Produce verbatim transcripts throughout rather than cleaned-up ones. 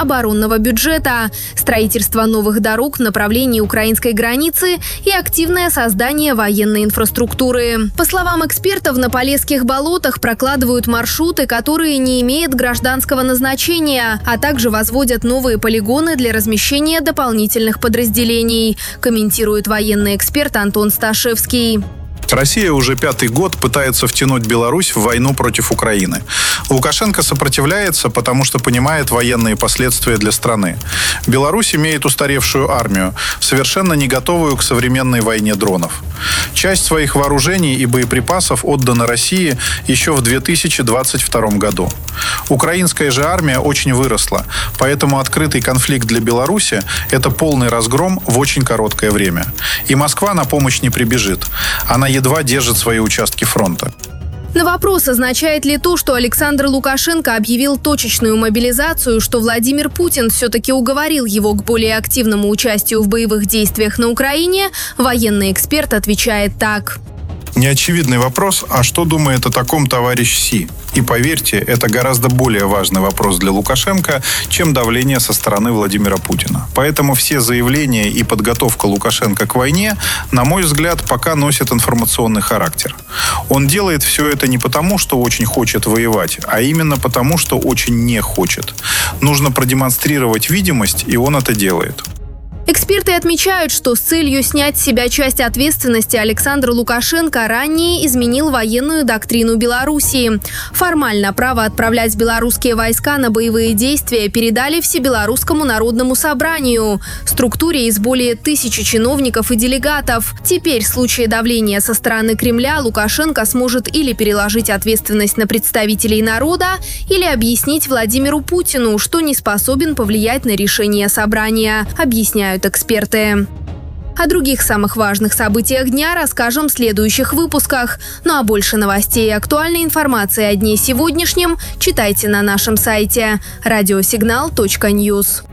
оборонного бюджета, строительство новых дорог в направлении украинской границы и активное создание военной инфраструктуры. По словам экспертов, на Полесских болотах прокладывают маршруты, которые не имеют гражданского назначения, а также возводят новые полигоны для размещения дополнительных подразделений, комментирует военный эксперт Антон Сташевский. Россия уже пятый год пытается втянуть Беларусь в войну против Украины. Лукашенко сопротивляется, потому что понимает военные последствия для страны. Беларусь имеет устаревшую армию, совершенно не готовую к современной войне дронов. Часть своих вооружений и боеприпасов отдана России еще в две тысячи двадцать втором году. Украинская же армия очень выросла, поэтому открытый конфликт для Беларуси – это полный разгром в очень короткое время. И Москва на помощь не прибежит. Она едва держит свои участки фронта. На вопрос, означает ли то, что Александр Лукашенко объявил точечную мобилизацию, что Владимир Путин все-таки уговорил его к более активному участию в боевых действиях на Украине, военный эксперт отвечает так. Неочевидный вопрос, а что думает о таком товарищ Си? И поверьте, это гораздо более важный вопрос для Лукашенко, чем давление со стороны Владимира Путина. Поэтому все заявления и подготовка Лукашенко к войне, на мой взгляд, пока носят информационный характер. Он делает все это не потому, что очень хочет воевать, а именно потому, что очень не хочет. Нужно продемонстрировать видимость, и он это делает. Эксперты отмечают, что с целью снять с себя часть ответственности Александр Лукашенко ранее изменил военную доктрину Белоруссии. Формально право отправлять белорусские войска на боевые действия передали Всебелорусскому народному собранию, структуре из более тысячи чиновников и делегатов. Теперь в случае давления со стороны Кремля Лукашенко сможет или переложить ответственность на представителей народа, или объяснить Владимиру Путину, что не способен повлиять на решение собрания, объясняют эксперты. О других самых важных событиях дня расскажем в следующих выпусках. Ну а больше новостей и актуальной информации о дне сегодняшнем читайте на нашем сайте радиосигнал точка ньюс.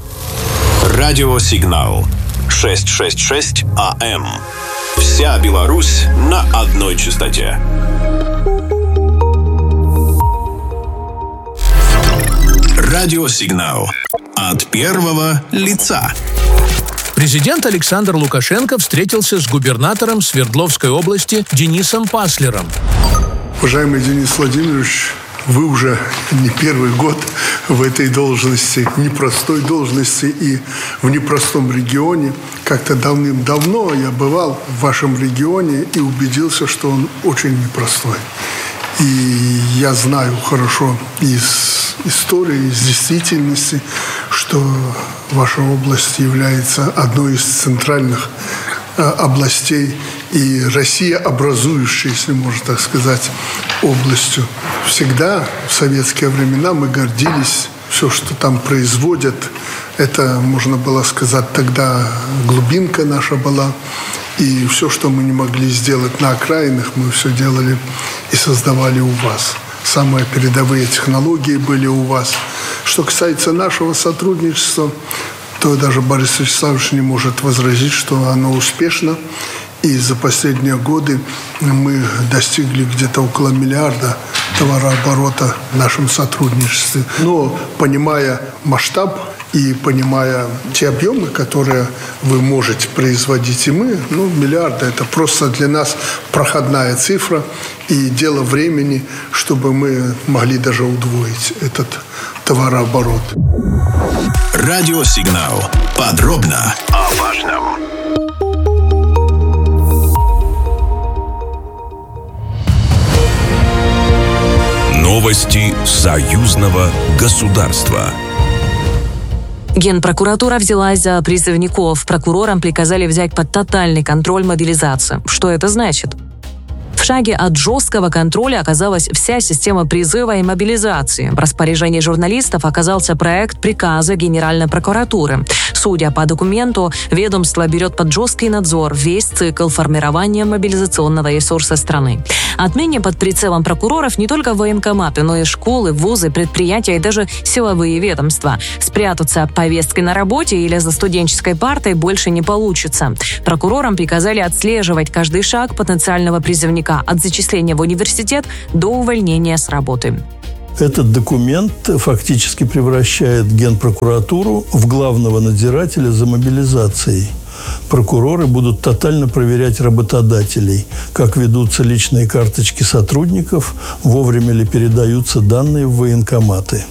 Радиосигнал шестьсот шестьдесят шесть АМ. Вся Беларусь на одной частоте. Радиосигнал от первого лица. Президент Александр Лукашенко встретился с губернатором Свердловской области Денисом Паслером. Уважаемый Денис Владимирович, вы уже не первый год в этой должности, непростой должности и в непростом регионе. Как-то давным-давно я бывал в вашем регионе и убедился, что он очень непростой. И я знаю хорошо из истории, из действительности, что ваша область является одной из центральных э, областей и Россия образующей, если можно так сказать, областью. Всегда в советские времена мы гордились, все, что там производят, это, можно было сказать, тогда глубинка наша была. И все, что мы не могли сделать на окраинах, мы все делали и создавали у вас. Самые передовые технологии были у вас. Что касается нашего сотрудничества, то даже Борис Вячеславович не может возразить, что оно успешно. И за последние годы мы достигли где-то около миллиарда товарооборота в нашем сотрудничестве. Но, понимая масштаб и понимая те объемы, которые вы можете производить, и мы, ну, миллиарды – это просто для нас проходная цифра и дело времени, чтобы мы могли даже удвоить этот товарооборот. Радиосигнал. Подробно о важном. Новости союзного государства. Генпрокуратура взялась за призывников. Прокурорам приказали взять под тотальный контроль мобилизацию. Что это значит? В шаге от жесткого контроля оказалась вся система призыва и мобилизации. В распоряжении журналистов оказался проект приказа Генеральной прокуратуры. Судя по документу, ведомство берет под жесткий надзор весь цикл формирования мобилизационного ресурса страны. Отныне под прицелом прокуроров не только военкоматы, но и школы, вузы, предприятия и даже силовые ведомства. Спрятаться от повестки на работе или за студенческой партой больше не получится. Прокурорам приказали отслеживать каждый шаг потенциального призывника от зачисления в университет до увольнения с работы. Этот документ фактически превращает Генпрокуратуру в главного надзирателя за мобилизацией. Прокуроры будут тотально проверять работодателей, как ведутся личные карточки сотрудников, вовремя ли передаются данные в военкоматы.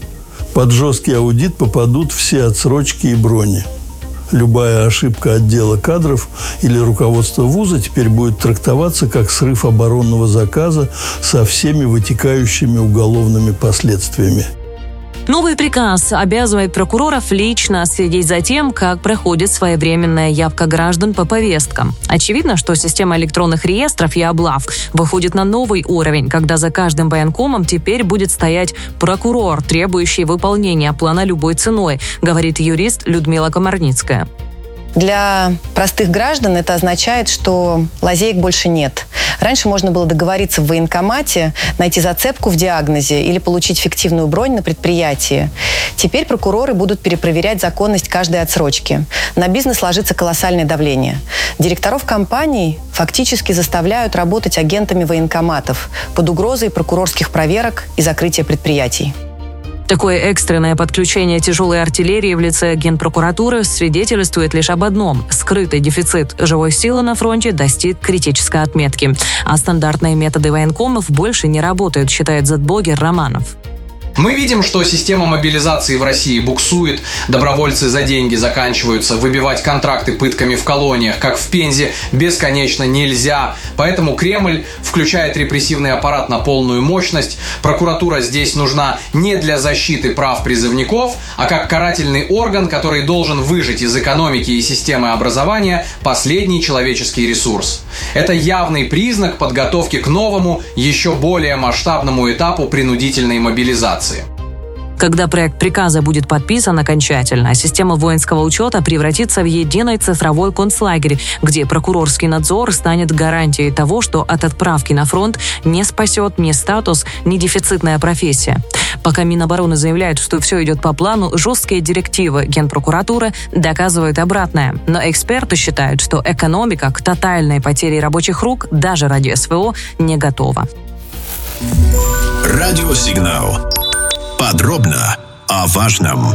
Под жесткий аудит попадут все отсрочки и брони. Любая ошибка отдела кадров или руководства вуза теперь будет трактоваться как срыв оборонного заказа со всеми вытекающими уголовными последствиями. Новый приказ обязывает прокуроров лично следить за тем, как проходит своевременная явка граждан по повесткам. Очевидно, что система электронных реестров и облав выходит на новый уровень, когда за каждым военкомом теперь будет стоять прокурор, требующий выполнения плана любой ценой, говорит юрист Людмила Комарницкая. Для простых граждан это означает, что лазеек больше нет. Раньше можно было договориться в военкомате, найти зацепку в диагнозе или получить фиктивную бронь на предприятии. Теперь прокуроры будут перепроверять законность каждой отсрочки. На бизнес ложится колоссальное давление. Директоров компаний фактически заставляют работать агентами военкоматов под угрозой прокурорских проверок и закрытия предприятий. Такое экстренное подключение тяжелой артиллерии в лице Генпрокуратуры свидетельствует лишь об одном – скрытый дефицит живой силы на фронте достиг критической отметки. А стандартные методы военкомов больше не работают, считает зетблогер Романов. Мы видим, что система мобилизации в России буксует, добровольцы за деньги заканчиваются, выбивать контракты пытками в колониях, как в Пензе, бесконечно нельзя. Поэтому Кремль включает репрессивный аппарат на полную мощность. Прокуратура здесь нужна не для защиты прав призывников, а как карательный орган, который должен выжать из экономики и системы образования последний человеческий ресурс. Это явный признак подготовки к новому, еще более масштабному этапу принудительной мобилизации. Когда проект приказа будет подписан окончательно, система воинского учета превратится в единый цифровой концлагерь, где прокурорский надзор станет гарантией того, что от отправки на фронт не спасет ни статус, ни дефицитная профессия. Пока Минобороны заявляет, что все идет по плану, жесткие директивы Генпрокуратуры доказывают обратное. Но эксперты считают, что экономика к тотальной потере рабочих рук даже ради СВО не готова. Радиосигнал. Подробно о важном.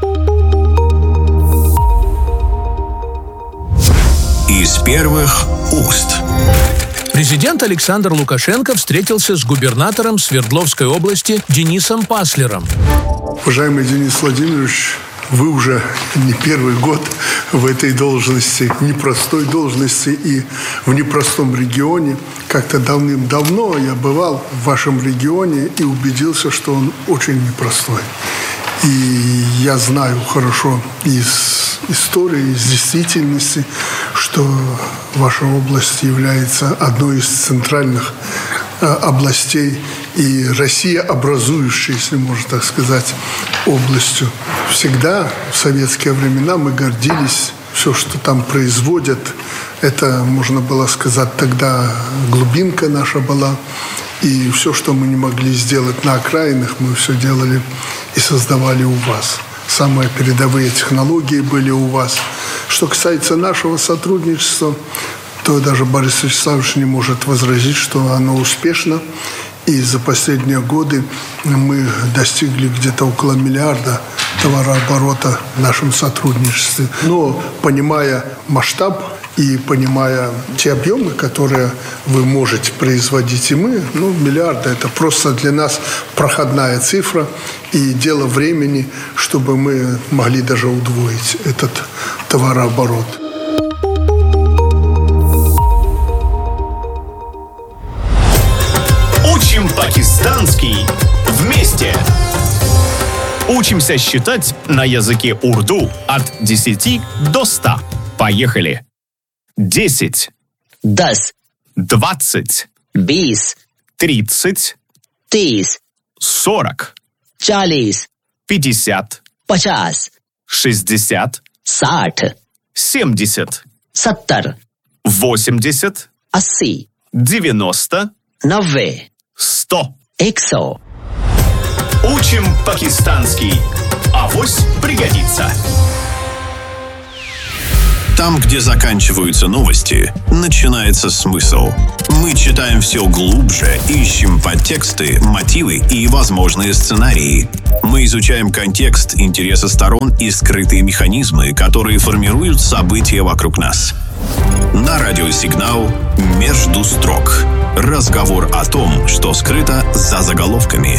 Из первых уст. Президент Александр Лукашенко встретился с губернатором Свердловской области Денисом Паслером. Уважаемый Денис Владимирович, вы уже не первый год в этой должности, непростой должности и в непростом регионе. Как-то давным-давно я бывал в вашем регионе и убедился, что он очень непростой. И я знаю хорошо из истории, из действительности, что ваша область является одной из центральных областей и Россия образующей, если можно так сказать, областью. Всегда в советские времена мы гордились, все, что там производят, это, можно было сказать, тогда глубинка наша была. И все, что мы не могли сделать на окраинах, мы все делали и создавали у вас. Самые передовые технологии были у вас. Что касается нашего сотрудничества, то даже Борис Вячеславович не может возразить, что оно успешно. И за последние годы мы достигли где-то около миллиарда товарооборота в нашем сотрудничестве. Но понимая масштаб и понимая те объемы, которые вы можете производить, и мы, ну, миллиарды – это просто для нас проходная цифра и дело времени, чтобы мы могли даже удвоить этот товарооборот. Учим пакистанский вместе. Учимся считать на языке урду от десяти до ста. Поехали. Десять. Дас. Двадцать. Бис. Тридцать. Тис. Сорок. Чалис. Пятьдесят. Пачас. Шестьдесят. Саठ. Семьдесят. Саттар. Восемьдесят. Асси. Девяносто. Навве. Сто. Эксо. Учим пакистанский. Авось пригодится. Там, где заканчиваются новости, начинается смысл. Мы читаем все глубже, ищем подтексты, мотивы и возможные сценарии. Мы изучаем контекст, интересы сторон и скрытые механизмы, которые формируют события вокруг нас. На радио «Сигнал» «Между строк». Разговор о том, что скрыто за заголовками.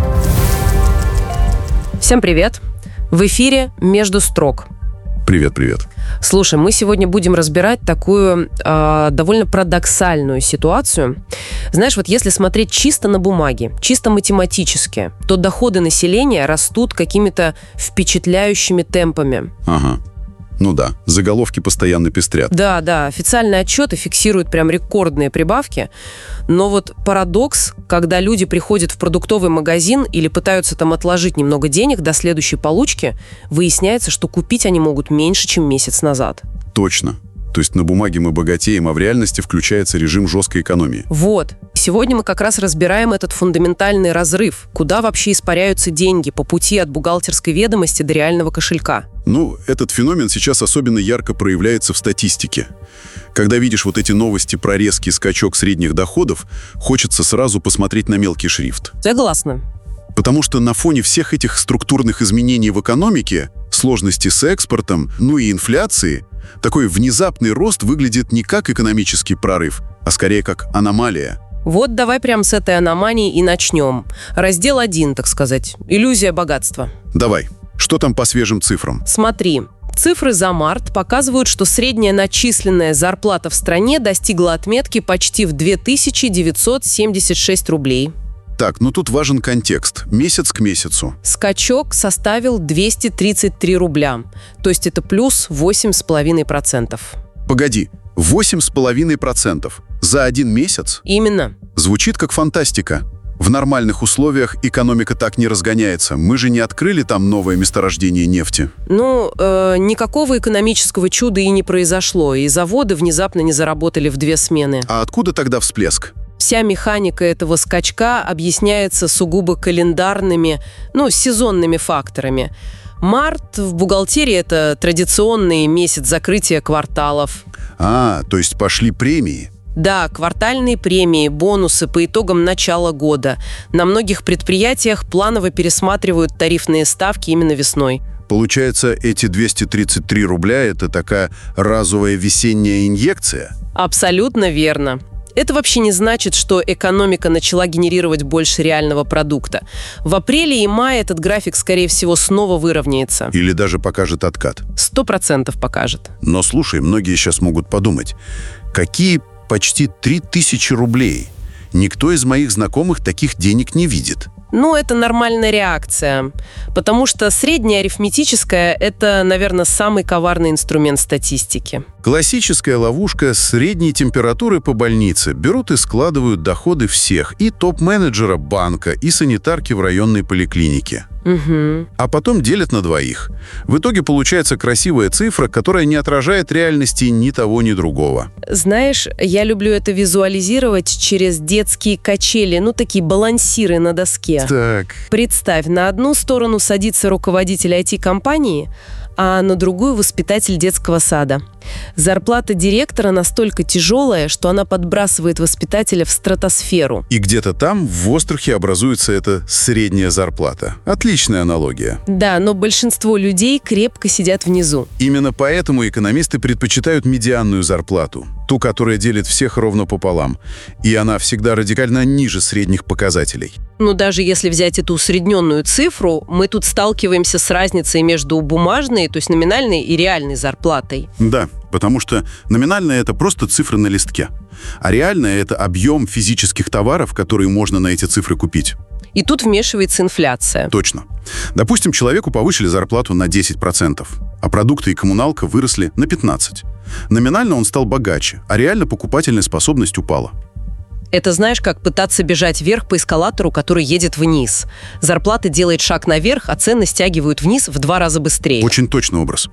Всем привет! В эфире «Между строк». Привет, привет. Слушай, мы сегодня будем разбирать такую э, довольно парадоксальную ситуацию. Знаешь, вот если смотреть чисто на бумаге, чисто математически, то доходы населения растут какими-то впечатляющими темпами. Ага. Ну да, заголовки постоянно пестрят. Да, да, официальные отчеты фиксируют прям рекордные прибавки. Но вот парадокс, когда люди приходят в продуктовый магазин или пытаются там отложить немного денег до следующей получки, выясняется, что купить они могут меньше, чем месяц назад. Точно. То есть на бумаге мы богатеем, а в реальности включается режим жесткой экономии. Вот. Сегодня мы как раз разбираем этот фундаментальный разрыв. Куда вообще испаряются деньги по пути от бухгалтерской ведомости до реального кошелька? Ну, этот феномен сейчас особенно ярко проявляется в статистике. Когда видишь вот эти новости про резкий скачок средних доходов, хочется сразу посмотреть на мелкий шрифт. Согласна. Потому что на фоне всех этих структурных изменений в экономике, сложности с экспортом, ну и инфляции, такой внезапный рост выглядит не как экономический прорыв, а скорее как аномалия. Вот давай прямо с этой аномалии и начнем. Раздел один, так сказать. Иллюзия богатства. Давай. Что там по свежим цифрам? Смотри. Цифры за март показывают, что средняя начисленная зарплата в стране достигла отметки почти в две тысячи девятьсот семьдесят шесть рублей. Так, ну тут важен контекст. Месяц к месяцу. Скачок составил двести тридцать три рубля. То есть это плюс восемь целых пять десятых процента. Погоди, восемь целых пять десятых процента за один месяц? Именно. Звучит как фантастика. В нормальных условиях экономика так не разгоняется. Мы же не открыли там новое месторождение нефти. Ну, э, никакого экономического чуда и не произошло, и заводы внезапно не заработали в две смены. А откуда тогда всплеск? Вся механика этого скачка объясняется сугубо календарными, ну, сезонными факторами. Март в бухгалтерии – это традиционный месяц закрытия кварталов. А, то есть пошли премии. Да, квартальные премии, бонусы по итогам начала года. На многих предприятиях планово пересматривают тарифные ставки именно весной. Получается, эти двести тридцать три рубля – это такая разовая весенняя инъекция? Абсолютно верно. Это вообще не значит, что экономика начала генерировать больше реального продукта. В апреле и мае этот график, скорее всего, снова выровняется. Или даже покажет откат? Сто процентов покажет. Но слушай, многие сейчас могут подумать, какие почти три тысячи рублей? Никто из моих знакомых таких денег не видит. Ну, это нормальная реакция, потому что средняя арифметическая – это, наверное, самый коварный инструмент статистики. Классическая ловушка средней температуры по больнице. Берут и складывают доходы всех, и топ-менеджера банка, и санитарки в районной поликлинике. Угу. А потом делят на двоих. В итоге получается красивая цифра, которая не отражает реальности ни того, ни другого. Знаешь, я люблю это визуализировать через детские качели, ну, такие балансиры на доске. Так. Представь, на одну сторону садится руководитель ай ти-компании, а на другую воспитатель детского сада. Зарплата директора настолько тяжелая, что она подбрасывает воспитателя в стратосферу. И где-то там, в воздухе, образуется эта средняя зарплата. Отличная аналогия. Да, но большинство людей крепко сидят внизу. Именно поэтому экономисты предпочитают медианную зарплату. Ту, которая делит всех ровно пополам. И она всегда радикально ниже средних показателей. Но даже если взять эту усредненную цифру, мы тут сталкиваемся с разницей между бумажной, то есть номинальной, и реальной зарплатой. Да, потому что номинальная – это просто цифры на листке. А реальная – это объем физических товаров, которые можно на эти цифры купить. И тут вмешивается инфляция. Точно. Допустим, человеку повысили зарплату на десять процентов, а продукты и коммуналка выросли на пятнадцать процентов. Номинально он стал богаче, а реально покупательная способность упала. Это знаешь, как пытаться бежать вверх по эскалатору, который едет вниз. Зарплата делает шаг наверх, а цены стягивают вниз в два раза быстрее. Очень точный образ.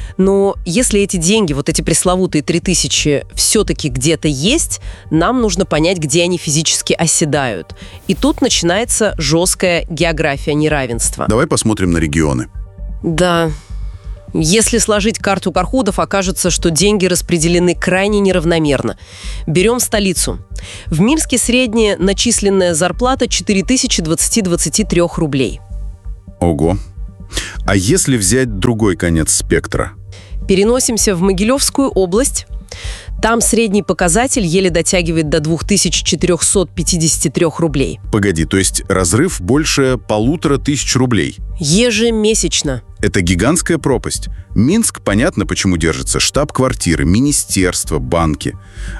Но если эти деньги, вот эти пресловутые три тысячи, все-таки где-то есть, нам нужно понять, где они физически оседают. И тут начинается жесткая география неравенства. Давай посмотрим на регионы. Да. Если сложить карту Кархудов, окажется, что деньги распределены крайне неравномерно. Берем столицу. В Минске средняя начисленная зарплата четыре тысячи двести двадцать три рублей. Ого. А если взять другой конец спектра? Переносимся в Могилевскую область. Там средний показатель еле дотягивает до две тысячи четыреста пятьдесят три рублей. Погоди, то есть разрыв больше полутора тысяч рублей? Ежемесячно. Это гигантская пропасть. Минск, понятно, почему держится. Штаб-квартиры, министерства, банки.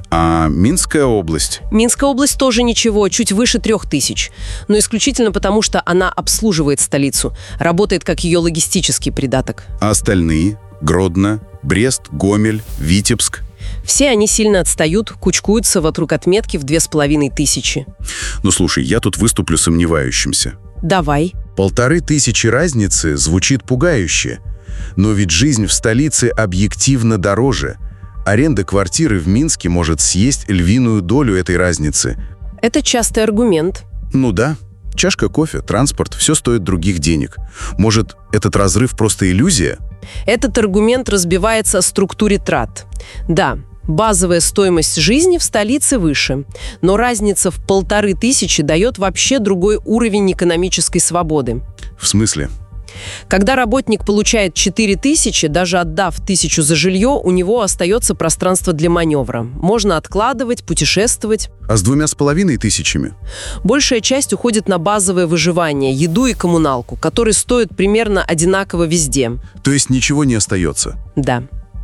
А Минская область? Минская область тоже ничего, чуть выше трех тысяч. Но исключительно потому, что она обслуживает столицу. Работает как ее логистический придаток. А остальные? Гродно, Брест, Гомель, Витебск? Все они сильно отстают, кучкуются вокруг отметки в две с половиной тысячи. Ну, слушай, я тут выступлю сомневающимся. Давай. Полторы тысячи разницы звучит пугающе. Но ведь жизнь в столице объективно дороже. Аренда квартиры в Минске может съесть львиную долю этой разницы. Это частый аргумент. Ну да. Чашка кофе, транспорт – все стоит других денег. Может, этот разрыв просто иллюзия? Этот аргумент разбивается о структуре трат. Да, базовая стоимость жизни в столице выше, но разница в полторы тысячи дает вообще другой уровень экономической свободы. В смысле? Когда работник получает четыре тысячи, даже отдав тысячу за жилье, у него остается пространство для маневра. Можно откладывать, путешествовать. А с двумя с половиной тысячами? Большая часть уходит на базовое выживание, еду и коммуналку, которые стоят примерно одинаково везде. То есть ничего не остается? Да.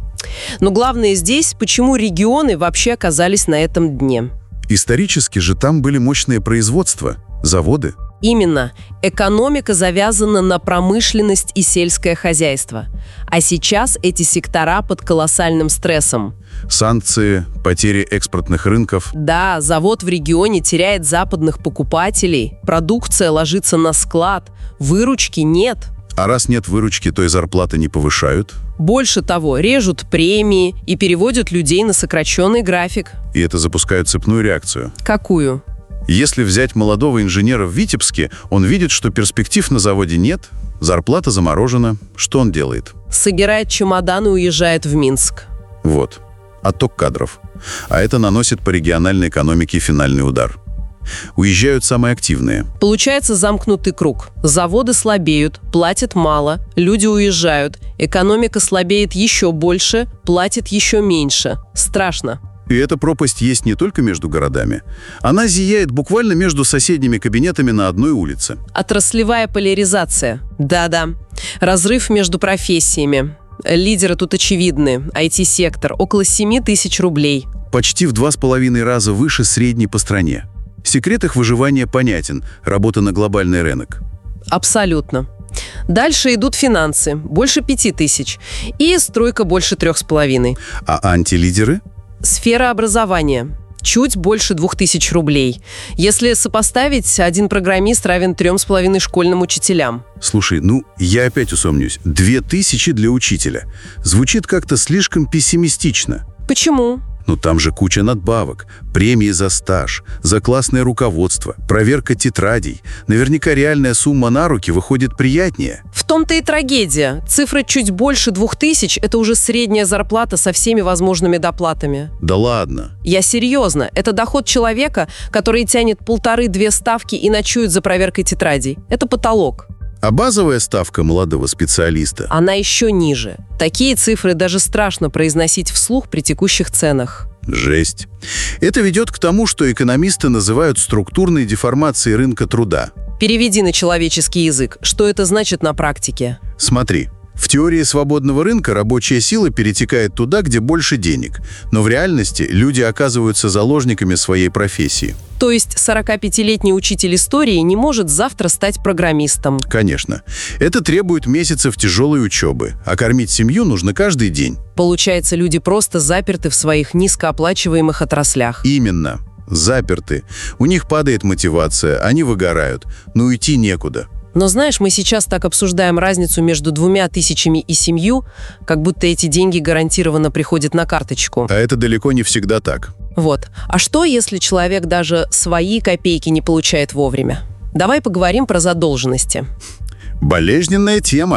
Но главное здесь, почему регионы вообще оказались на этом дне. Исторически же там были мощные производства, заводы. Именно. Экономика завязана на промышленность и сельское хозяйство. А сейчас эти сектора под колоссальным стрессом. Санкции, потери экспортных рынков. Да, завод в регионе теряет западных покупателей. Продукция ложится на склад. Выручки нет. А раз нет выручки, то и зарплаты не повышают. Больше того, режут премии и переводят людей на сокращенный график. И это запускает цепную реакцию. Какую? Если взять молодого инженера в Витебске, он видит, что перспектив на заводе нет, зарплата заморожена. Что он делает? Собирает чемодан и уезжает в Минск. Вот. Отток кадров. А это наносит по региональной экономике финальный удар. Уезжают самые активные. Получается замкнутый круг. Заводы слабеют, платят мало, люди уезжают. Экономика слабеет еще больше, платит еще меньше. Страшно. И эта пропасть есть не только между городами. Она зияет буквально между соседними кабинетами на одной улице. Отраслевая поляризация. Да-да. Разрыв между профессиями. Лидеры тут очевидны. ай ти-сектор. Около семи тысяч рублей. Почти в два с половиной раза выше средней по стране. Секрет их выживания понятен. Работа на глобальный рынок. Абсолютно. Дальше идут финансы. Больше пяти тысяч. И стройка больше трех с половиной. А антилидеры? Сфера образования. Чуть больше двух тысяч рублей. Если сопоставить, один программист равен трем с половиной школьным учителям. Слушай, ну, я опять усомнюсь. Две тысячи для учителя. Звучит как-то слишком пессимистично. Почему? Ну, там же куча надбавок, премии за стаж, за классное руководство, проверка тетрадей. Наверняка реальная сумма на руки выходит приятнее. В том-то и трагедия. Цифра чуть больше двух тысяч – это уже средняя зарплата со всеми возможными доплатами. Да ладно. Я серьезно. Это доход человека, который тянет полторы-две ставки и ночует за проверкой тетрадей. Это потолок. А базовая ставка молодого специалиста? Она еще ниже. Такие цифры даже страшно произносить вслух при текущих ценах. Жесть. Это ведет к тому, что экономисты называют структурной деформацией рынка труда. Переведи на человеческий язык. Что это значит на практике? Смотри. В теории свободного рынка рабочая сила перетекает туда, где больше денег. Но в реальности люди оказываются заложниками своей профессии. То есть сорокапятилетний учитель истории не может завтра стать программистом? Конечно. Это требует месяцев тяжелой учебы. А кормить семью нужно каждый день. Получается, люди просто заперты в своих низкооплачиваемых отраслях. Именно. Заперты. У них падает мотивация, они выгорают. Но уйти некуда. Но знаешь, мы сейчас так обсуждаем разницу между двумя тысячами и семью, как будто эти деньги гарантированно приходят на карточку. А это далеко не всегда так. Вот. А что, если человек даже свои копейки не получает вовремя? Давай поговорим про задолженности. Болезненная тема.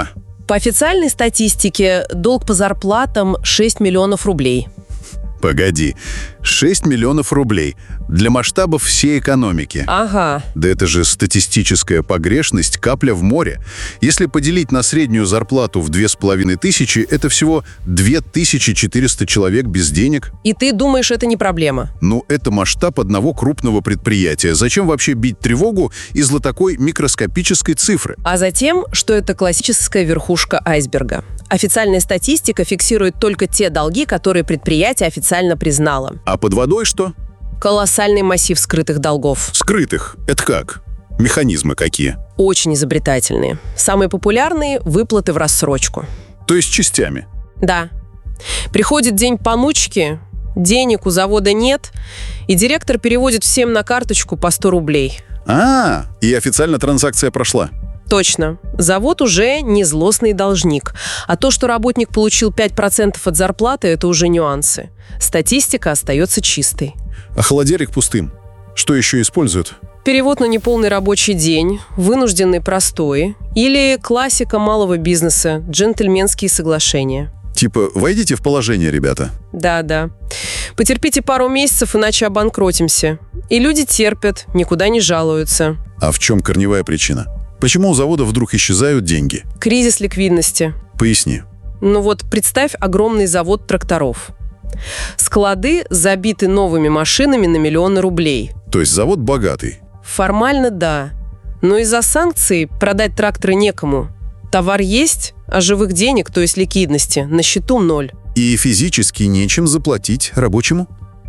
По официальной статистике, долг по зарплатам шесть миллионов рублей. Погоди, шесть миллионов рублей для масштабов всей экономики. Ага. Да это же статистическая погрешность, капля в море. Если поделить на среднюю зарплату в две с половиной тысячи, это всего две тысячи четыреста человек без денег. И ты думаешь, это не проблема? Ну, это масштаб одного крупного предприятия. Зачем вообще бить тревогу из-за такой микроскопической цифры? А затем, что это классическая верхушка айсберга. Официальная статистика фиксирует только те долги, которые предприятие официально признало. А под водой что? Колоссальный массив скрытых долгов. Скрытых? Это как? Механизмы какие? Очень изобретательные. Самые популярные – выплаты в рассрочку. То есть частями? Да. Приходит день получки, денег у завода нет, и директор переводит всем на карточку по сто рублей. А, и официально транзакция прошла? Точно. Завод уже не злостный должник. А то, что работник получил пять процентов от зарплаты, это уже нюансы. Статистика остается чистой. А холодильник пустым. Что еще используют? Перевод на неполный рабочий день, вынужденный простой или классика малого бизнеса, джентльменские соглашения. Типа, войдите в положение, ребята. Да-да. Потерпите пару месяцев, иначе обанкротимся. И люди терпят, никуда не жалуются. А в чем корневая причина? Почему у завода вдруг исчезают деньги? Кризис ликвидности. Поясни. Ну вот, представь огромный завод тракторов. Склады забиты новыми машинами на миллионы рублей. То есть завод богатый? Формально да. Но из-за санкций продать тракторы некому. Товар есть, а живых денег, то есть ликвидности, на счету ноль. И физически нечем заплатить рабочему?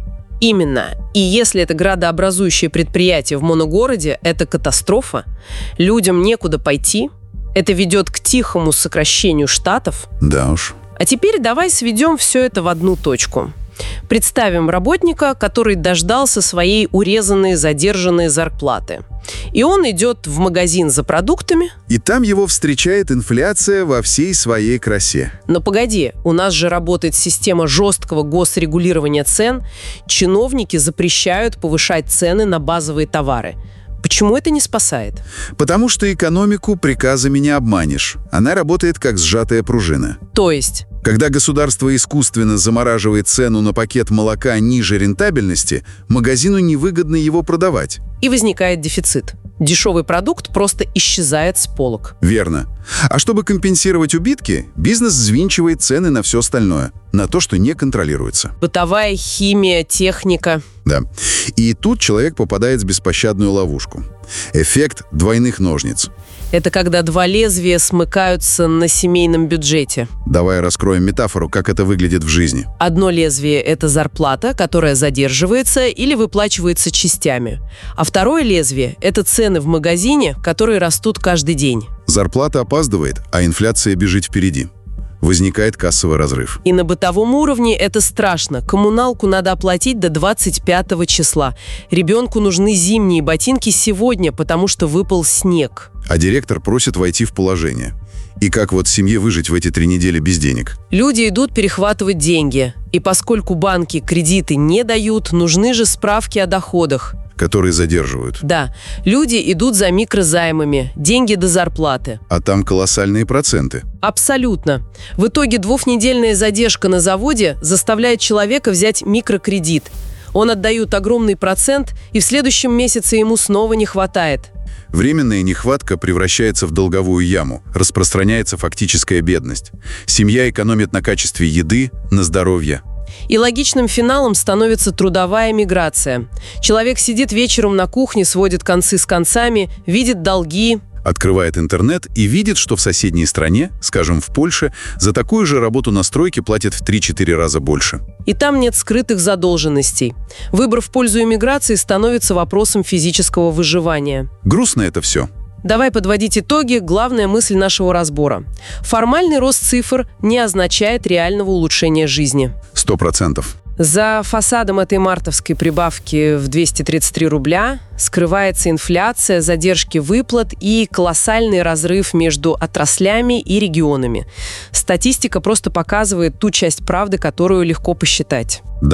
Именно. И если это градообразующее предприятие в моногороде, это катастрофа. Людям некуда пойти. Это ведет к тихому сокращению штатов. Да уж. А теперь давай сведем все это в одну точку. Представим работника, который дождался своей урезанной, задержанной зарплаты. И он идет в магазин за продуктами. И там его встречает инфляция во всей своей красе. Но погоди, у нас же работает система жесткого госрегулирования цен. Чиновники запрещают повышать цены на базовые товары. Почему это не спасает? Потому что экономику приказами не обманешь. Она работает как сжатая пружина. То есть? Когда государство искусственно замораживает цену на пакет молока ниже рентабельности, магазину невыгодно его продавать. И возникает дефицит. Дешевый продукт просто исчезает с полок. Верно. А чтобы компенсировать убытки, бизнес взвинчивает цены на все остальное, на то, что не контролируется. Бытовая химия, техника. Да. И тут человек попадает в беспощадную ловушку. Эффект двойных ножниц. Это когда два лезвия смыкаются на семейном бюджете. Давай раскроем метафору, как это выглядит в жизни. Одно лезвие – это зарплата, которая задерживается или выплачивается частями. А второе лезвие – это цены в магазине, которые растут каждый день. Зарплата опаздывает, а инфляция бежит впереди. Возникает кассовый разрыв. И на бытовом уровне это страшно. Коммуналку надо оплатить до двадцать пятого числа. Ребенку нужны зимние ботинки сегодня, потому что выпал снег. А директор просит войти в положение. И как вот семье выжить в эти три недели без денег? Люди идут перехватывать деньги. И поскольку банки кредиты не дают, нужны же справки о доходах. Которые задерживают. Да. Люди идут за микрозаймами, деньги до зарплаты. А там колоссальные проценты. Абсолютно. В итоге двухнедельная задержка на заводе заставляет человека взять микрокредит. Он отдает огромный процент, и в следующем месяце ему снова не хватает. Временная нехватка превращается в долговую яму, распространяется фактическая бедность. Семья экономит на качестве еды, на здоровье. И логичным финалом становится трудовая миграция. Человек сидит вечером на кухне, сводит концы с концами, видит долги. Открывает интернет и видит, что в соседней стране, скажем, в Польше, за такую же работу на стройке платят в три-четыре раза больше. И там нет скрытых задолженностей. Выбор в пользу иммиграции становится вопросом физического выживания. Грустно это все. Давай подводить итоги. Главная мысль нашего разбора. Формальный рост цифр не означает реального улучшения жизни. Сто процентов. За фасадом этой мартовской прибавки в двести тридцать три рубля скрывается инфляция, задержки выплат и колоссальный разрыв между отраслями и регионами. Статистика просто показывает ту часть правды, которую легко посчитать. Да.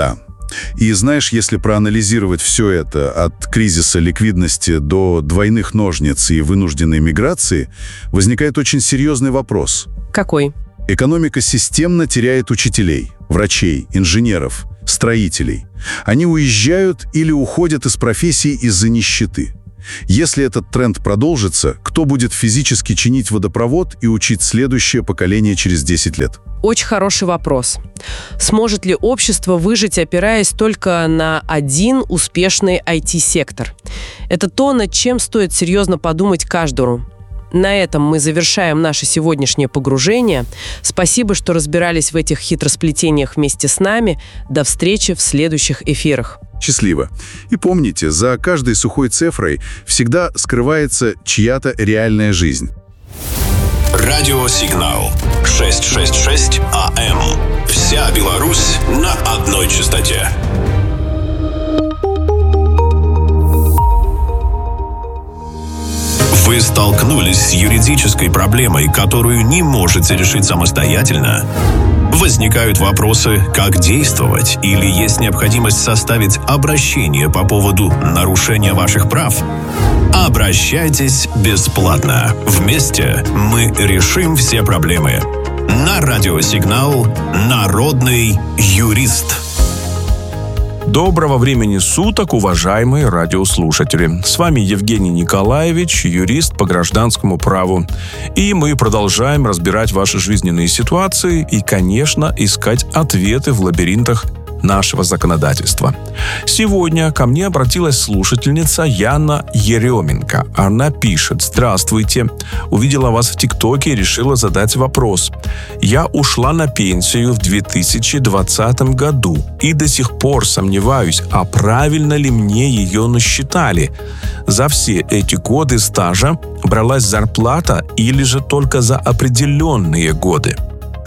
И знаешь, если проанализировать все это от кризиса ликвидности до двойных ножниц и вынужденной миграции, возникает очень серьезный вопрос. Какой? Экономика системно теряет учителей, врачей, инженеров, строителей. Они уезжают или уходят из профессий из-за нищеты. Если этот тренд продолжится, кто будет физически чинить водопровод и учить следующее поколение через десять лет? Очень хороший вопрос. Сможет ли общество выжить, опираясь только на один успешный ай ти-сектор? Это то, над чем стоит серьезно подумать каждому. На этом мы завершаем наше сегодняшнее погружение. Спасибо, что разбирались в этих хитросплетениях вместе с нами. До встречи в следующих эфирах. Счастливо. И помните, за каждой сухой цифрой всегда скрывается чья-то реальная жизнь. Радиосигнал шестьсот шестьдесят шесть АМ. Вся Беларусь на одной частоте. Вы столкнулись с юридической проблемой, которую не можете решить самостоятельно? Возникают вопросы, как действовать, или есть необходимость составить обращение по поводу нарушения ваших прав? Обращайтесь бесплатно. Вместе мы решим все проблемы. На радиосигнал «Народный юрист». Доброго времени суток, уважаемые радиослушатели. С вами Евгений Николаевич, юрист по гражданскому праву. И мы продолжаем разбирать ваши жизненные ситуации и, конечно, искать ответы в лабиринтах нашего законодательства. Сегодня ко мне обратилась слушательница Яна Еременко. Она пишет: «Здравствуйте. Увидела вас в ТикТоке и решила задать вопрос. Я ушла на пенсию в две тысячи двадцатом году и до сих пор сомневаюсь, а правильно ли мне ее насчитали. За все эти годы стажа бралась зарплата или же только за определенные годы?»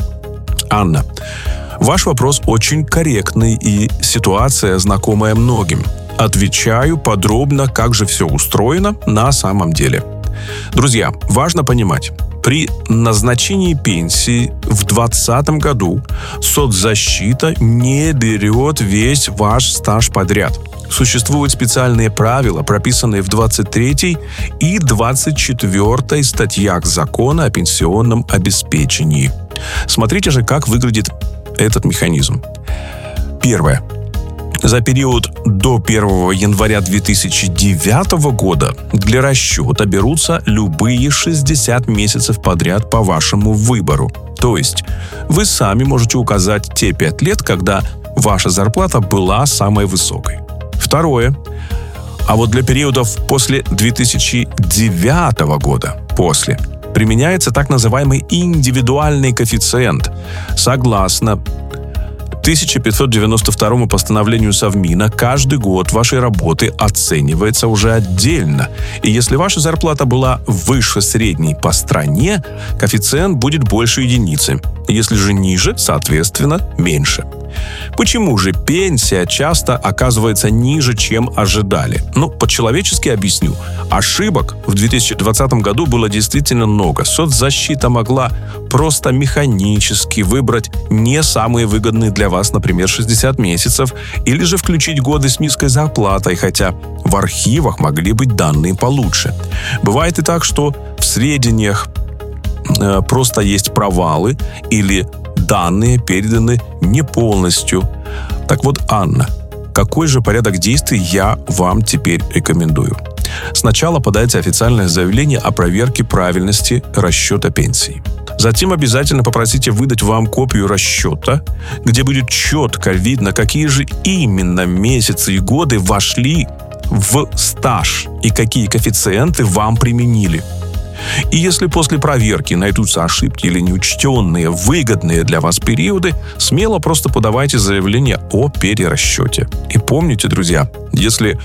Анна, ваш вопрос очень корректный и ситуация знакомая многим. Отвечаю подробно, как же все устроено на самом деле. Друзья, важно понимать, при назначении пенсии в двадцатом году соцзащита не берет весь ваш стаж подряд. Существуют специальные правила, прописанные в двадцать третьей и двадцать четвёртой статьях Закона о пенсионном обеспечении. Смотрите же, как выглядит этот механизм. Первое. За период до первого января две тысячи девятого года для расчета берутся любые шестьдесят месяцев подряд по вашему выбору. То есть вы сами можете указать те пять лет, когда ваша зарплата была самой высокой. Второе. А вот для периодов после две тысячи девятого года, после, применяется так называемый индивидуальный коэффициент. Согласно тысяча пятьсот девяносто второму постановлению Совмина, каждый год вашей работы оценивается уже отдельно. И если ваша зарплата была выше средней по стране, коэффициент будет больше единицы. Если же ниже, соответственно, меньше. Почему же пенсия часто оказывается ниже, чем ожидали? Ну, по-человечески объясню. Ошибок в две тысячи двадцатом году было действительно много. Соцзащита могла просто механически выбрать не самые выгодные для вас, например, шестьдесят месяцев, или же включить годы с низкой зарплатой, хотя в архивах могли быть данные получше. Бывает и так, что в сведениях э, просто есть провалы или данные переданы не полностью. Так вот, Анна, какой же порядок действий я вам теперь рекомендую? Сначала подайте официальное заявление о проверке правильности расчета пенсии. Затем обязательно попросите выдать вам копию расчета, где будет четко видно, какие же именно месяцы и годы вошли в стаж и какие коэффициенты вам применили. И если после проверки найдутся ошибки или неучтенные, выгодные для вас периоды, смело просто подавайте заявление о перерасчете. И помните, друзья, если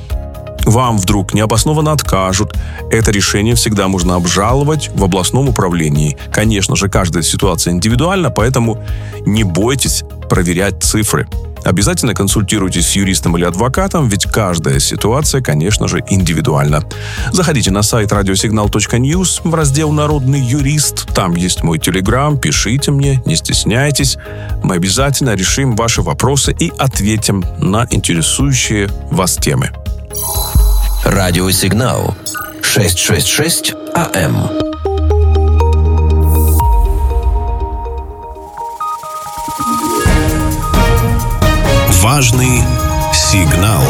вам вдруг необоснованно откажут, это решение всегда можно обжаловать в областном управлении. Конечно же, каждая ситуация индивидуальна, поэтому не бойтесь проверять цифры. Обязательно консультируйтесь с юристом или адвокатом, ведь каждая ситуация, конечно же, индивидуальна. Заходите на сайт радиосигнал точка ньюс в раздел «Народный юрист». Там есть мой телеграм, пишите мне, не стесняйтесь. Мы обязательно решим ваши вопросы и ответим на интересующие вас темы. Радиосигнал шестьсот шестьдесят шесть АМ. Важный сигнал.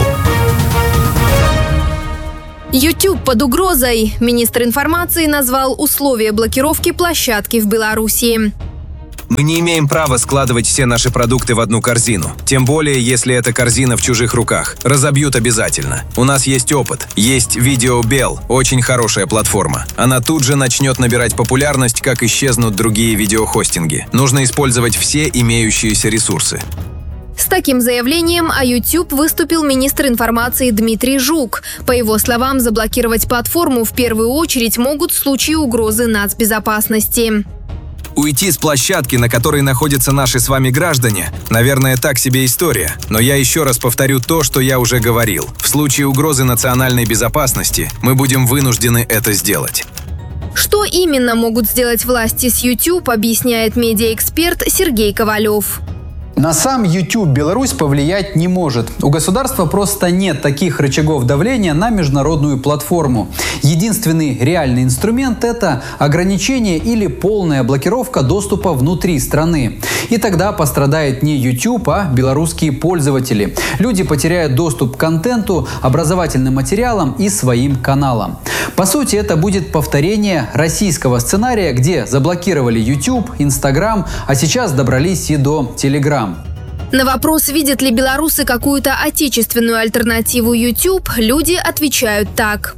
YouTube под угрозой. Министр информации назвал условия блокировки площадки в Беларуси. Мы не имеем права складывать все наши продукты в одну корзину. Тем более, если эта корзина в чужих руках. Разобьют обязательно. У нас есть опыт. Есть Видеобел. Очень хорошая платформа. Она тут же начнет набирать популярность, как исчезнут другие видеохостинги. Нужно использовать все имеющиеся ресурсы. С таким заявлением о YouTube выступил министр информации Дмитрий Жук. По его словам, заблокировать платформу в первую очередь могут в случае угрозы нацбезопасности. Уйти с площадки, на которой находятся наши с вами граждане, наверное, так себе история. Но я еще раз повторю то, что я уже говорил. В случае угрозы национальной безопасности мы будем вынуждены это сделать. Что именно могут сделать власти с YouTube, объясняет медиаэксперт Сергей Ковалев. На сам YouTube Беларусь повлиять не может. У государства просто нет таких рычагов давления на международную платформу. Единственный реальный инструмент – это ограничение или полная блокировка доступа внутри страны. И тогда пострадает не YouTube, а белорусские пользователи. Люди потеряют доступ к контенту, образовательным материалам и своим каналам. По сути, это будет повторение российского сценария, где заблокировали YouTube, Instagram, а сейчас добрались и до Telegram. На вопрос, видят ли белорусы какую-то отечественную альтернативу YouTube, люди отвечают так.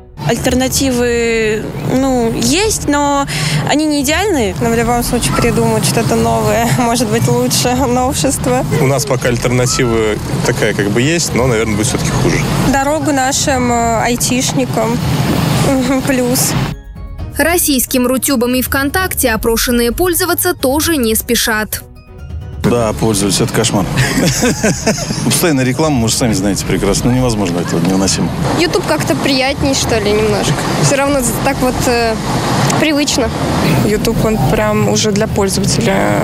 Альтернативы, ну, есть, но они не идеальные. Но в любом случае придумают что-то новое, может быть, лучше, новшество. У нас пока альтернатива такая как бы есть, но, наверное, будет все-таки хуже. Дорогу нашим айтишникам плюс. Российским Рутюбом и ВКонтакте опрошенные пользоваться тоже не спешат. Да, пользуюсь, это кошмар. Постоянная реклама, вы же сами знаете прекрасно, ну невозможно, это невыносимо. YouTube как-то приятней, что ли, немножко. Все равно так вот э, привычно. YouTube, он прям уже для пользователя,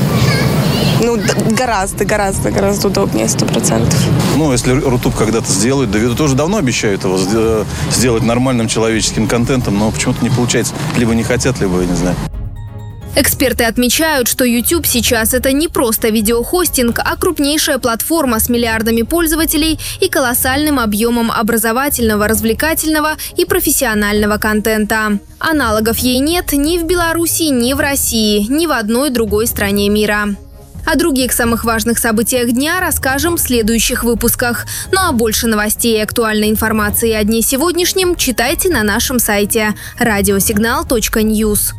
ну, гораздо, гораздо, гораздо удобнее, сто процентов. Ну, если Рутуб когда-то сделают, да ведь тоже давно обещают его сделать нормальным человеческим контентом, но почему-то не получается. Либо не хотят, либо, я не знаю. Эксперты отмечают, что YouTube сейчас это не просто видеохостинг, а крупнейшая платформа с миллиардами пользователей и колоссальным объемом образовательного, развлекательного и профессионального контента. Аналогов ей нет ни в Беларуси, ни в России, ни в одной другой стране мира. О других самых важных событиях дня расскажем в следующих выпусках. Ну а больше новостей и актуальной информации о дне сегодняшнем читайте на нашем сайте радиосигнал точка ньюс.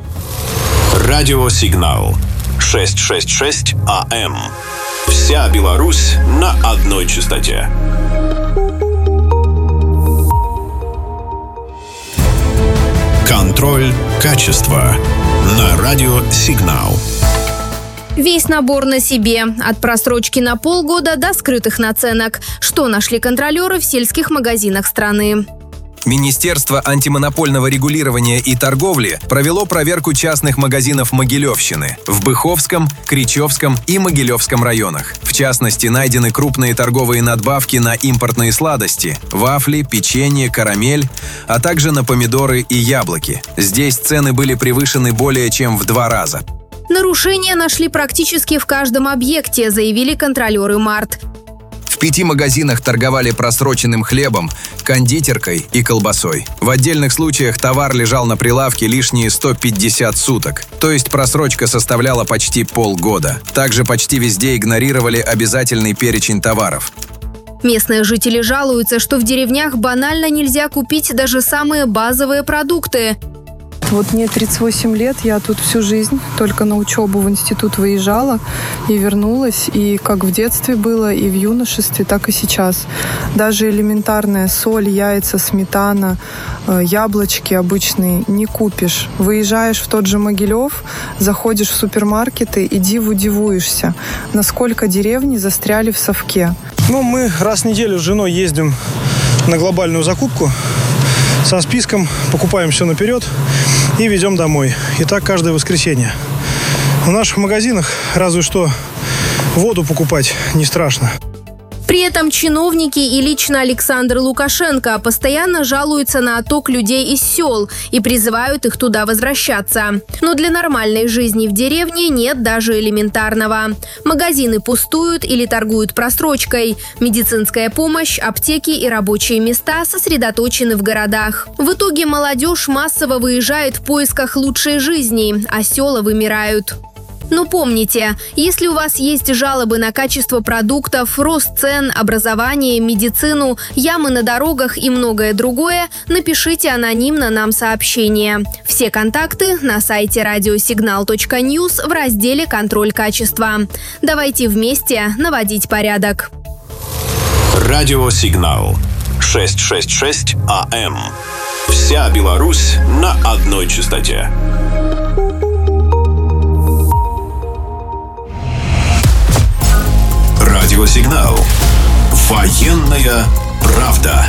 Радиосигнал шестьсот шестьдесят шесть АМ. Вся Беларусь на одной частоте. Контроль качества на Радиосигнал. Весь набор на себе. От просрочки на полгода до скрытых наценок. Что нашли контролеры в сельских магазинах страны? Министерство антимонопольного регулирования и торговли провело проверку частных магазинов Могилевщины в Быховском, Кричевском и Могилевском районах. В частности, найдены крупные торговые надбавки на импортные сладости – вафли, печенье, карамель, а также на помидоры и яблоки. Здесь цены были превышены более чем в два раза. Нарушения нашли практически в каждом объекте, заявили контролеры МАРТ. В пяти магазинах торговали просроченным хлебом, кондитеркой и колбасой. В отдельных случаях товар лежал на прилавке лишние сто пятьдесят суток, то есть просрочка составляла почти полгода. Также почти везде игнорировали обязательный перечень товаров. Местные жители жалуются, что в деревнях банально нельзя купить даже самые базовые продукты. Вот мне тридцать восемь лет, я тут всю жизнь только на учебу в институт выезжала и вернулась. И как в детстве было, и в юношестве, так и сейчас. Даже элементарная соль, яйца, сметана, яблочки обычные не купишь. Выезжаешь в тот же Могилев, заходишь в супермаркеты и диву дивуешься, насколько деревни застряли в совке. Ну, мы раз в неделю с женой ездим на глобальную закупку со списком, покупаем все наперед и везем домой. И так каждое воскресенье. В наших магазинах разве что воду покупать не страшно. При этом чиновники и лично Александр Лукашенко постоянно жалуются на отток людей из сел и призывают их туда возвращаться. Но для нормальной жизни в деревне нет даже элементарного. Магазины пустуют или торгуют просрочкой. Медицинская помощь, аптеки и рабочие места сосредоточены в городах. В итоге молодежь массово выезжает в поисках лучшей жизни, а села вымирают. Но помните, если у вас есть жалобы на качество продуктов, рост цен, образование, медицину, ямы на дорогах и многое другое, напишите анонимно нам сообщение. Все контакты на сайте радиосигнал точка ньюс в разделе «Контроль качества». Давайте вместе наводить порядок. Радиосигнал шестьсот шестьдесят шесть АМ. Вся Беларусь на одной частоте. Радиосигнал. Военная правда.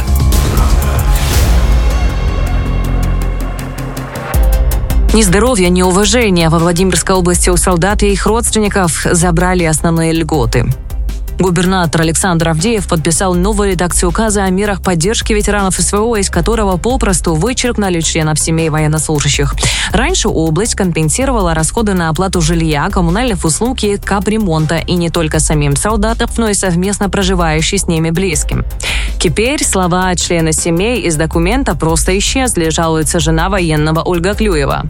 Ни здоровья, ни уважения. Во Владимирской области у солдат и их родственников забрали основные льготы. Губернатор Александр Авдеев подписал новую редакцию указа о мерах поддержки ветеранов СВО, из которого попросту вычеркнули членов семей военнослужащих. Раньше область компенсировала расходы на оплату жилья, коммунальных услуг и капремонта, и не только самим солдатам, но и совместно проживающим с ними близким. Теперь слова «члены семей» из документа просто исчезли, жалуется жена военного Ольга Клюева.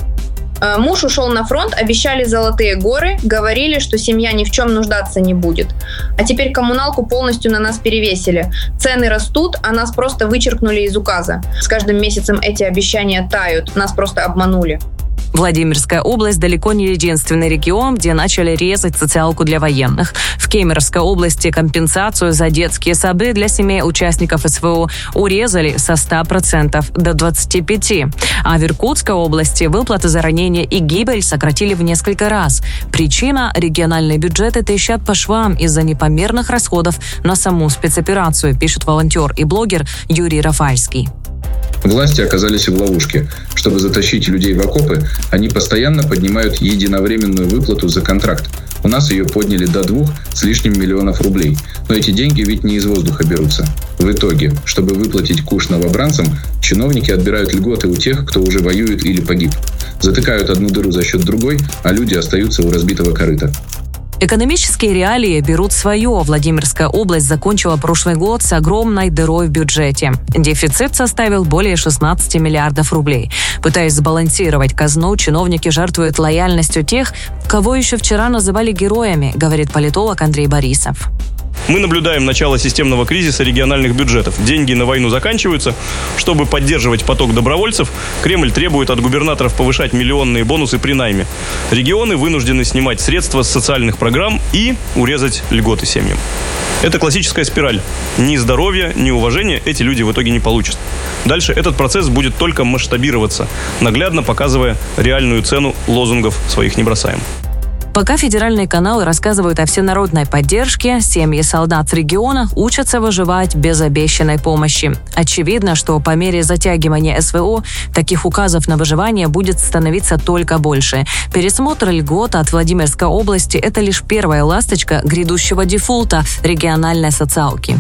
Муж ушел на фронт, обещали золотые горы, говорили, что семья ни в чем нуждаться не будет. А теперь коммуналку полностью на нас перевесили. Цены растут, а нас просто вычеркнули из указа. С каждым месяцем эти обещания тают, нас просто обманули. Владимирская область далеко не единственный регион, где начали резать социалку для военных. В Кемеровской области компенсацию за детские сады для семей участников СВО урезали со ста процентов до двадцати пяти процентов. А в Иркутской области выплаты за ранение и гибель сократили в несколько раз. Причина – региональные бюджеты трещат по швам из-за непомерных расходов на саму спецоперацию, пишет волонтер и блогер Юрий Рафальский. Власти оказались в ловушке. Чтобы затащить людей в окопы, они постоянно поднимают единовременную выплату за контракт. У нас ее подняли до двух с лишним миллионов рублей. Но эти деньги ведь не из воздуха берутся. В итоге, чтобы выплатить куш новобранцам, чиновники отбирают льготы у тех, кто уже воюет или погиб. Затыкают одну дыру за счет другой, а люди остаются у разбитого корыта. Экономические реалии берут свое. Владимирская область закончила прошлый год с огромной дырой в бюджете. Дефицит составил более шестнадцати миллиардов рублей. Пытаясь сбалансировать казну, чиновники жертвуют лояльностью тех, кого еще вчера называли героями, говорит политолог Андрей Борисов. Мы наблюдаем начало системного кризиса региональных бюджетов. Деньги на войну заканчиваются. Чтобы поддерживать поток добровольцев, Кремль требует от губернаторов повышать миллионные бонусы при найме. Регионы вынуждены снимать средства с социальных программ и урезать льготы семьям. Это классическая спираль. Ни здоровья, ни уважения эти люди в итоге не получат. Дальше этот процесс будет только масштабироваться, наглядно показывая реальную цену лозунгов «своих не бросаем». Пока федеральные каналы рассказывают о всенародной поддержке, семьи солдат в регионах учатся выживать без обещанной помощи. Очевидно, что по мере затягивания СВО таких указов на выживание будет становиться только больше. Пересмотр льгот от Владимирской области – это лишь первая ласточка грядущего дефолта региональной социалки.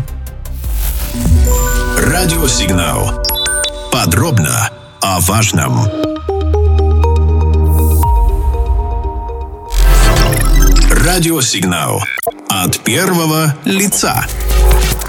Радиосигнал. Подробно о важном. Радиосигнал от первого лица.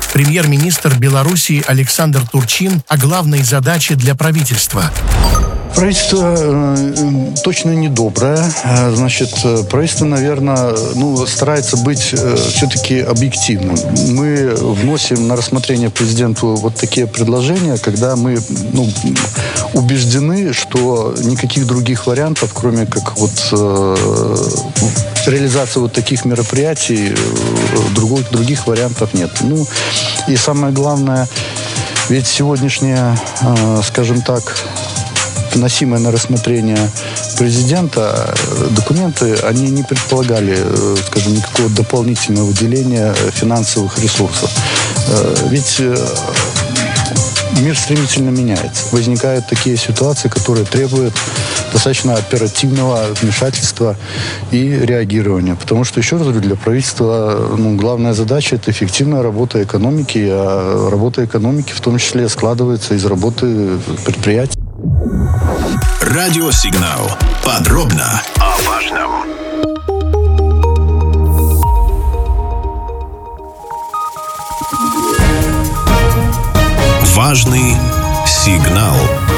Премьер-министр Белоруссии Александр Турчин о главной задаче для правительства. Правительство э, точно недоброе. Значит, правительство, наверное, ну, старается быть э, все-таки объективным. Мы вносим на рассмотрение президенту вот такие предложения, когда мы ну, убеждены, что никаких других вариантов, кроме как вот э, реализации вот таких мероприятий, э, других, других вариантов нет. Ну, и самое главное, ведь сегодняшние, э, скажем так, вносимые на рассмотрение президента документы, они не предполагали, скажем, никакого дополнительного выделения финансовых ресурсов. Ведь мир стремительно меняется. Возникают такие ситуации, которые требуют достаточно оперативного вмешательства и реагирования. Потому что, еще раз говорю, для правительства ну, главная задача – это эффективная работа экономики, а работа экономики в том числе складывается из работы предприятий. Радиосигнал. Подробно о важном. Важный сигнал.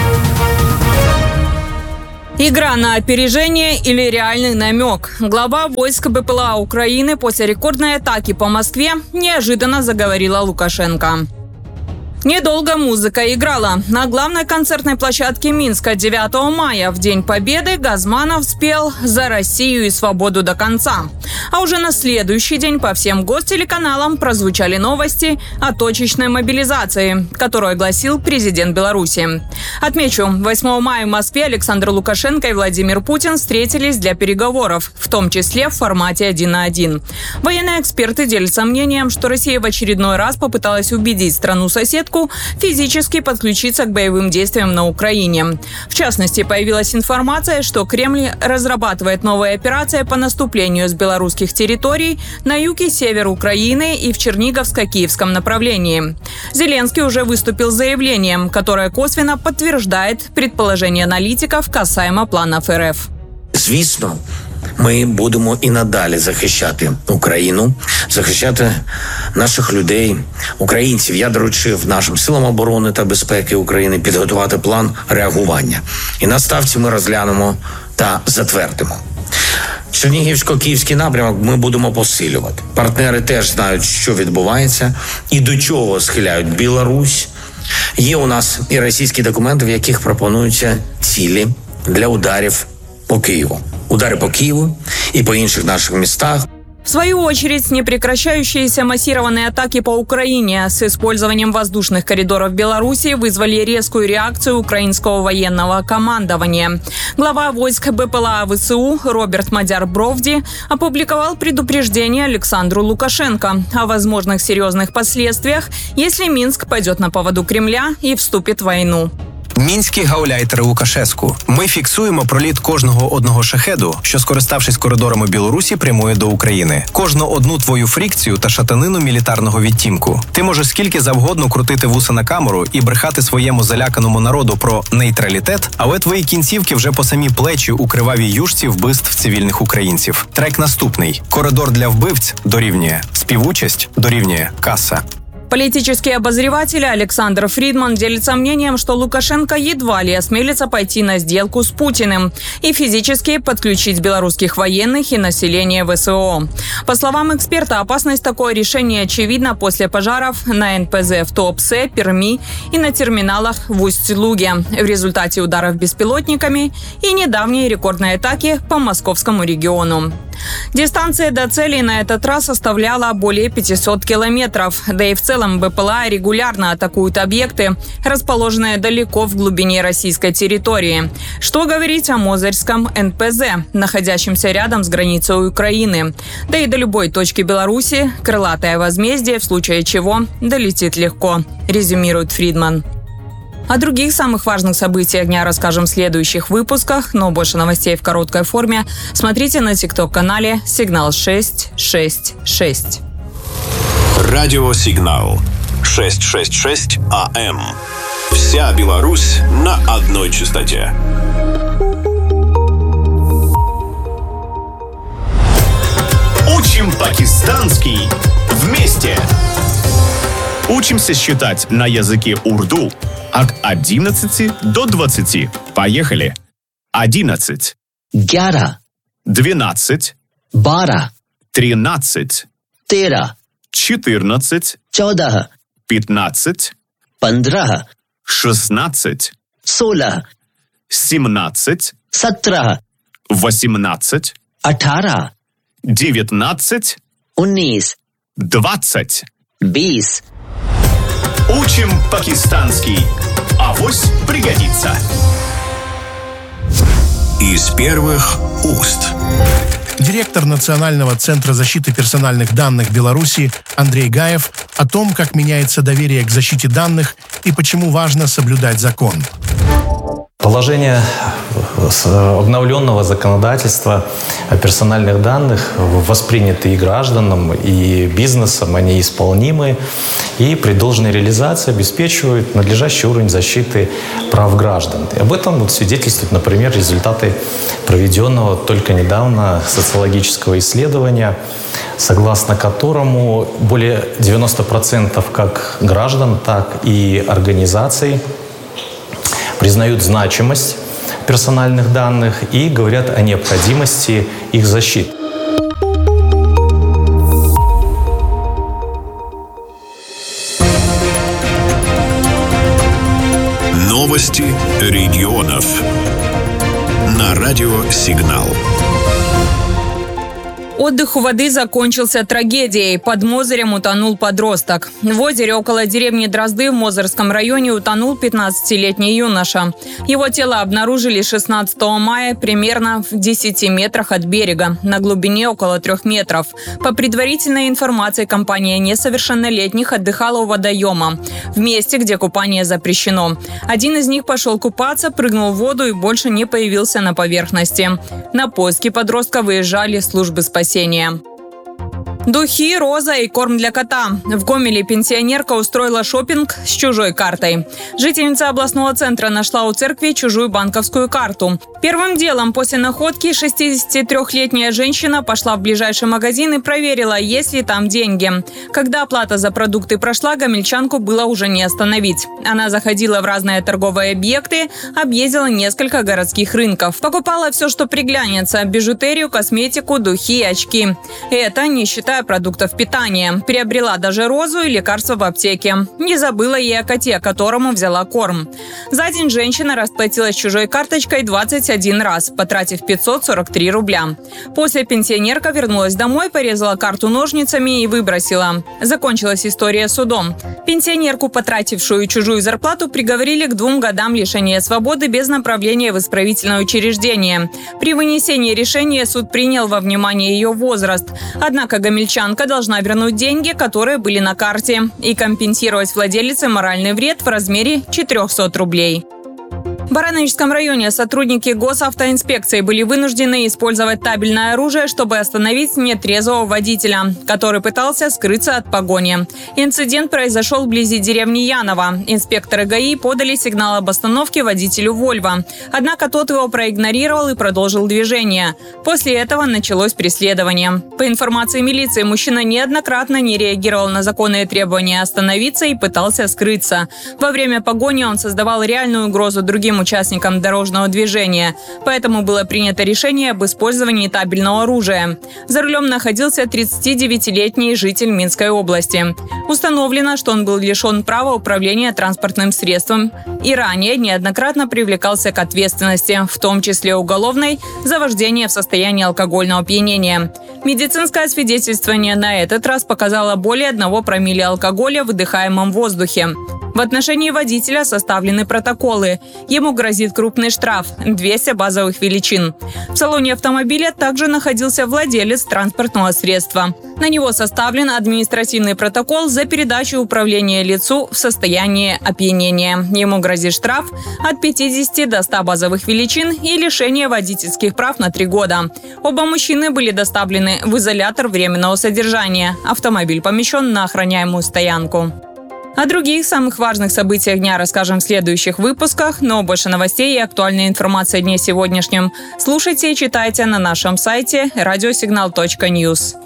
Игра на опережение или реальный намек? Глава войск БПЛА Украины после рекордной атаки по Москве неожиданно заговорила Лукашенко. Недолго музыка играла. На главной концертной площадке Минска девятого мая в День Победы Газманов спел «За Россию и свободу до конца». А уже на следующий день по всем гостелеканалам прозвучали новости о точечной мобилизации, которую огласил президент Беларуси. Отмечу, восьмого мая в Москве Александр Лукашенко и Владимир Путин встретились для переговоров, в том числе в формате один на один. Военные эксперты делятся мнением, что Россия в очередной раз попыталась убедить страну-соседку физически подключиться к боевым действиям на Украине. В частности, появилась информация, что Кремль разрабатывает новые операции по наступлению с белорусских территорий на юг и север Украины и в Черниговско-Киевском направлении. Зеленский уже выступил с заявлением, которое косвенно подтверждает предположения аналітиків касаємо планів РФ. Звісно, ми будемо і надалі захищати Україну, захищати наших людей, українців. Я доручив нашим силам оборони та безпеки України підготувати план реагування. І на ставці ми розглянемо та затвердимо. Чернігівсько-київський напрямок ми будемо посилювати. Партнери теж знають, що відбувається і до чого схиляють Білорусь. Є у нас і російські документи, в яких пропонуються цілі для ударів по Киеву. Удары по Киеву и по інших наших местах. В свою очередь, непрекращающиеся массированные атаки по Украине с использованием воздушных коридоров Беларуси вызвали резкую реакцию украинского военного командования. Глава войск БПЛА ВСУ Роберт Мадяр-Бровди опубликовал предупреждение Александру Лукашенко о возможных серьезных последствиях, если Минск пойдет на поводу Кремля и вступит в войну. Мінські гауляйтери Лукашеску. Ми фіксуємо проліт кожного одного шахеду, що, скориставшись коридорами Білорусі, прямує до України. Кожну одну твою фрикцію та шатанину мілітарного відтінку. Ти можеш скільки завгодно крутити вуса на камеру і брехати своєму заляканому народу про нейтралітет, але твої кінцівки вже по самі плечі у кривавій юшці вбивств цивільних українців. Трек наступний. Коридор для вбивць дорівнює. Співучасть дорівнює каса. Политический обозреватель Александр Фридман делится мнением, что Лукашенко едва ли осмелится пойти на сделку с Путиным и физически подключить белорусских военных и население ВСО. По словам эксперта, опасность такого решения очевидна после пожаров на эн пэ зэ в Туапсе, Перми и на терминалах в Усть-Луге в результате ударов беспилотниками и недавней рекордной атаки по московскому региону. Дистанция до целей на этот раз составляла более пятисот километров, да и в целом БПЛА регулярно атакуют объекты, расположенные далеко в глубине российской территории. Что говорить о Мозырском эн пэ зэ, находящемся рядом с границей Украины. Да и до любой точки Беларуси крылатое возмездие, в случае чего долетит легко, резюмирует Фридман. О других самых важных событиях дня расскажем в следующих выпусках, но больше новостей в короткой форме смотрите на тикток-канале «Сигнал шесть шесть шесть». Радиосигнал шесть шесть шесть а эм. Вся Беларусь на одной частоте. Учим пакистанский вместе. Учимся считать на языке урду от одиннадцати до двадцати. Поехали. Одиннадцать. ग्यारह. Двенадцать. बारह. Тринадцать. तेरह. Четырнадцать. चौदह. Пятнадцать. पंद्रह. Шестнадцать. सोलह. Семнадцать. सत्रह. Восемнадцать. अठारह. Девятнадцать. उन्नीस. Двадцать. बीस. Учим пакистанский. Авось пригодится. Из первых уст. Директор Национального центра защиты персональных данных Беларуси Андрей Гаев о том, как меняется доверие к защите данных и почему важно соблюдать закон. Положение обновленного законодательства о персональных данных восприняты и гражданам, и бизнесом, они исполнимы и при должной реализации обеспечивают надлежащий уровень защиты прав граждан. И об этом вот свидетельствуют, например, результаты проведенного только недавно социологического исследования, согласно которому более девяноста процентов как граждан, так и организаций признают значимость персональных данных и говорят о необходимости их защиты. Новости регионов. На радио «Сигнал». Отдых у воды закончился трагедией. Под Мозырем утонул подросток. В озере около деревни Дрозды в Мозырском районе утонул пятнадцатилетний юноша. Его тело обнаружили шестнадцатого мая примерно в десяти метрах от берега, на глубине около трех метров. По предварительной информации, компания несовершеннолетних отдыхала у водоема, в месте, где купание запрещено. Один из них пошел купаться, прыгнул в воду и больше не появился на поверхности. На поиски подростка выезжали службы спасения. Духи, роза и корм для кота. В Гомеле пенсионерка устроила шопинг с чужой картой. Жительница областного центра нашла у церкви чужую банковскую карту. Первым делом после находки шестидесятитрёхлетняя женщина пошла в ближайший магазин и проверила, есть ли там деньги. Когда оплата за продукты прошла, гомельчанку было уже не остановить. Она заходила в разные торговые объекты, объездила несколько городских рынков. Покупала все, что приглянется – бижутерию, косметику, духи и очки. Это не считая продуктов питания. Приобрела даже розу и лекарства в аптеке. Не забыла и о коте, которому взяла корм. За день женщина расплатилась чужой карточкой двадцать один раз, потратив пятьсот сорок три рубля. После пенсионерка вернулась домой, порезала карту ножницами и выбросила. Закончилась история судом. Пенсионерку, потратившую чужую зарплату, приговорили к двум годам лишения свободы без направления в исправительное учреждение. При вынесении решения суд принял во внимание ее возраст. Однако гомельчанка должна вернуть деньги, которые были на карте, и компенсировать владелице моральный вред в размере четырехсот рублей. В Барановичском районе сотрудники госавтоинспекции были вынуждены использовать табельное оружие, чтобы остановить нетрезвого водителя, который пытался скрыться от погони. Инцидент произошел вблизи деревни Яново. Инспекторы ГАИ подали сигнал об остановке водителю «Вольво». Однако тот его проигнорировал и продолжил движение. После этого началось преследование. По информации милиции, мужчина неоднократно не реагировал на законные требования остановиться и пытался скрыться. Во время погони он создавал реальную угрозу другим участникам дорожного движения. Поэтому было принято решение об использовании табельного оружия. За рулем находился тридцатидевятилетний житель Минской области. Установлено, что он был лишен права управления транспортным средством и ранее неоднократно привлекался к ответственности, в том числе уголовной, за вождение в состоянии алкогольного опьянения. Медицинское свидетельствование на этот раз показало более одного промилле алкоголя в выдыхаемом воздухе. В отношении водителя составлены протоколы. Ему грозит крупный штраф – двести базовых величин. В салоне автомобиля также находился владелец транспортного средства. На него составлен административный протокол за передачу управления лицу в состоянии опьянения. Ему грозит штраф от пятидесяти до ста базовых величин и лишение водительских прав на три года. Оба мужчины были доставлены в изолятор временного содержания. Автомобиль помещен на охраняемую стоянку. О других самых важных событиях дня расскажем в следующих выпусках, но больше новостей и актуальной информации о дне сегодняшнем слушайте и читайте на нашем сайте радиосигнал точка ньюс.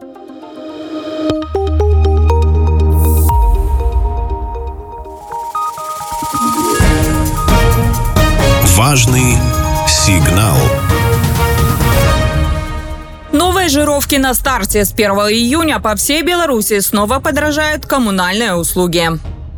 Важный сигнал. Новые жировки на старте. С первого июня по всей Беларуси снова подорожают коммунальные услуги.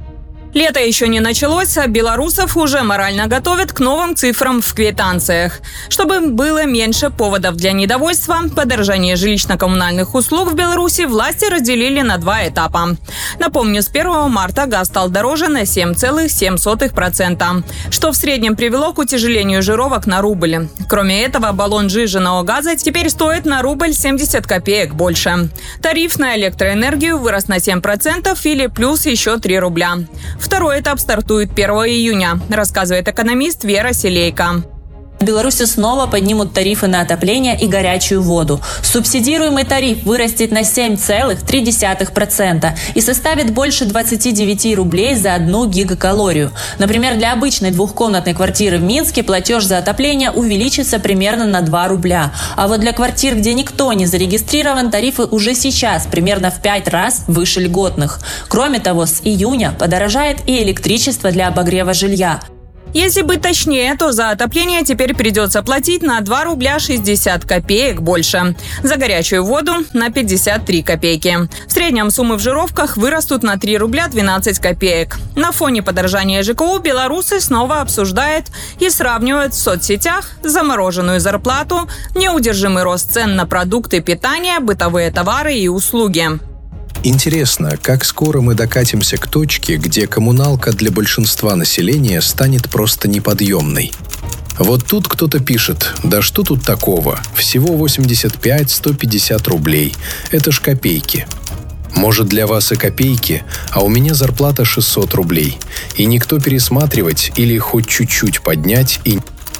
Лето еще не началось, а белорусов уже морально готовят к новым цифрам в квитанциях. Чтобы было меньше поводов для недовольства, подорожание жилищно-коммунальных услуг в Беларуси власти разделили на два этапа. Напомню, с первого марта газ стал дороже на семь целых семь десятых процента, что в среднем привело к утяжелению жировок на рубль. Кроме этого, баллон сжиженного газа теперь стоит на рубль семьдесят копеек больше. Тариф на электроэнергию вырос на семь процентов или плюс еще три рубля. Второй этап стартует первого июня, рассказывает экономист Вера Селейко. В Беларуси снова поднимут тарифы на отопление и горячую воду. Субсидируемый тариф вырастет на семь целых три десятых процента и составит больше двадцати девяти рублей за одну гигакалорию. Например, для обычной двухкомнатной квартиры в Минске платеж за отопление увеличится примерно на два рубля. А вот для квартир, где никто не зарегистрирован, тарифы уже сейчас примерно в пять раз выше льготных. Кроме того, с июня подорожает и электричество для обогрева жилья. Если быть точнее, то за отопление теперь придется платить на два рубля шестьдесят копеек больше. За горячую воду – на пятьдесят три копейки. В среднем суммы в жировках вырастут на три рубля двенадцать копеек. На фоне подорожания ЖКУ белорусы снова обсуждают и сравнивают в соцсетях замороженную зарплату, неудержимый рост цен на продукты питания, бытовые товары и услуги. Интересно, как скоро мы докатимся к точке, где коммуналка для большинства населения станет просто неподъемной. Вот тут кто-то пишет: да что тут такого, всего восемьдесят пять - сто пятьдесят рублей, это ж копейки. Может, для вас и копейки, а у меня зарплата шестьсот рублей, и никто пересматривать или хоть чуть-чуть поднять и...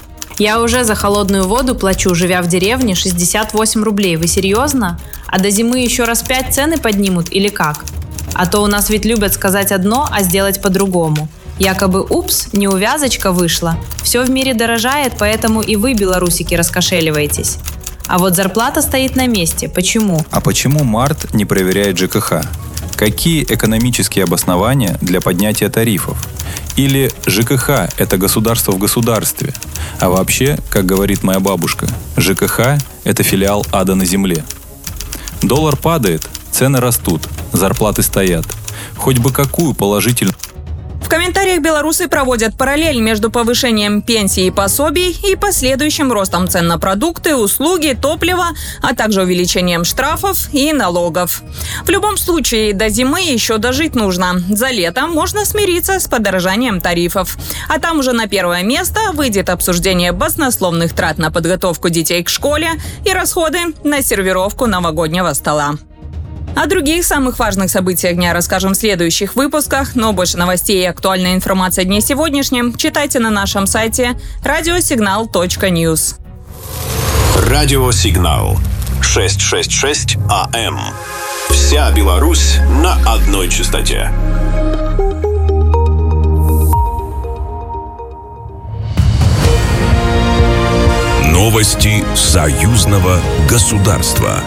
Я уже за холодную воду плачу, живя в деревне, шестьдесят восемь рублей. Вы серьезно? А до зимы еще раз пять цены поднимут или как? А то у нас ведь любят сказать одно, а сделать по-другому. Якобы упс, неувязочка вышла. Все в мире дорожает, поэтому и вы, белорусики, раскошеливаетесь. А вот зарплата стоит на месте. Почему? А почему МАРТ не проверяет ЖКХ? Какие экономические обоснования для поднятия тарифов? Или ЖКХ – это государство в государстве? А вообще, как говорит моя бабушка, ЖКХ – это филиал ада на земле. Доллар падает, цены растут, зарплаты стоят. Хоть бы какую положительную... В комментариях белорусы проводят параллель между повышением пенсий и пособий и последующим ростом цен на продукты, услуги, топливо, а также увеличением штрафов и налогов. В любом случае, до зимы еще дожить нужно. За лето можно смириться с подорожанием тарифов. А там уже на первое место выйдет обсуждение баснословных трат на подготовку детей к школе и расходы на сервировку новогоднего стола. О других самых важных событиях дня расскажем в следующих выпусках, но больше новостей и актуальной информации о дне сегодняшнем читайте на нашем сайте радиосигнал точка ньюс. Радиосигнал шестьсот шестьдесят шесть АМ. Вся Беларусь на одной частоте. Новости союзного государства.